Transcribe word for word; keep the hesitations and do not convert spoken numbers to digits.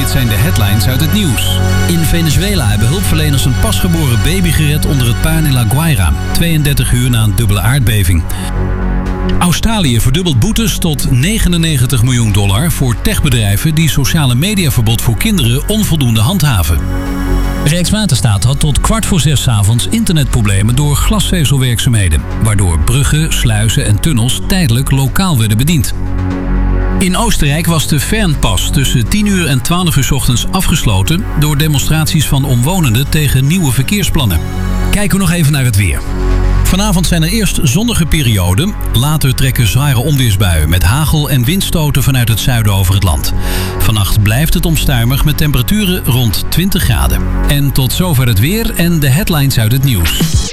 dit zijn de headlines uit het nieuws. In Venezuela hebben hulpverleners een pasgeboren baby gered onder het puin in La Guaira. tweeëndertig uur na een dubbele aardbeving. Australië verdubbelt boetes tot negenennegentig miljoen dollar voor techbedrijven die sociale mediaverbod voor kinderen onvoldoende handhaven. Rijkswaterstaat had tot kwart voor zes 's avonds internetproblemen door glasvezelwerkzaamheden, waardoor bruggen, sluizen en tunnels tijdelijk lokaal werden bediend. In Oostenrijk was de Fernpas tussen tien uur en twaalf uur 's ochtends afgesloten door demonstraties van omwonenden tegen nieuwe verkeersplannen. Kijken we nog even naar het weer. Vanavond zijn er eerst zonnige perioden. Later trekken zware onweersbuien met hagel en windstoten vanuit het zuiden over het land. Vannacht blijft het onstuimig met temperaturen rond twintig graden. En tot zover het weer en de headlines uit het nieuws.